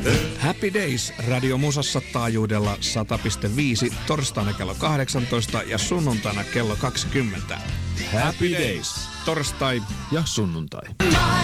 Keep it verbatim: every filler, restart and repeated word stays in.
Happy Days Radio Musassa taajuudella sata pilkku viisi torstaina kello kahdeksantoista ja sunnuntaina kello kaksikymmentä. Happy Days. Torstai Ja sunnuntai.